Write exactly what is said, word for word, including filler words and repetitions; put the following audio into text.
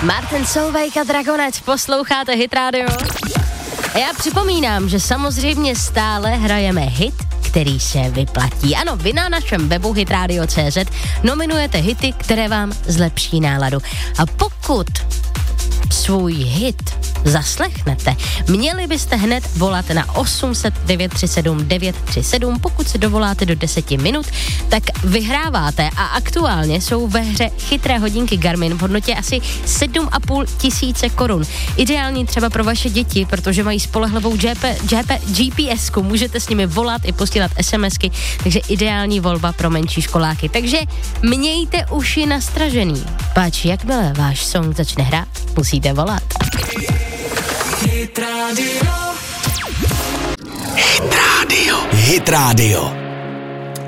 Martin Solveig a Dragonec, posloucháte Hit Radio. A já připomínám, že samozřejmě stále hrajeme hit, který se vyplatí. Ano, vy na našem webu hitradio tečka cé zet nominujete hity, které vám zlepší náladu. A pokud svůj hit zaslechnete, měli byste hned volat na osm set devět tři sedm devět tři sedm. Pokud se dovoláte do deseti minut, tak vyhráváte a aktuálně jsou ve hře chytré hodinky Garmin v hodnotě asi sedm a půl tisíce korun. Ideální třeba pro vaše děti, protože mají spolehlivou G P, G P, G P S ku, můžete s nimi volat i posílat SMSky, takže ideální volba pro menší školáky. Takže mějte uši nastražený. Páč, jakmile váš song začne hrát, musíte volat. Hit Radio. Hit Radio. Hit Radio.